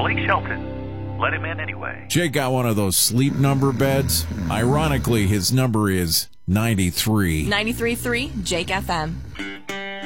Blake Shelton. Let him in anyway. Jake got one of those sleep number beds. Ironically, his number is 93. 93.3 Jake FM.